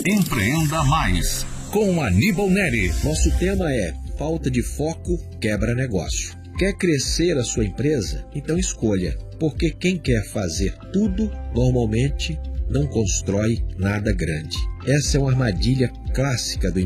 Empreenda Mais, com Aníbal Neri. Nosso tema é falta de foco quebra negócio. Quer crescer a sua empresa? Então escolha, porque quem quer fazer tudo, normalmente não constrói nada grande. Essa é uma armadilha clássica do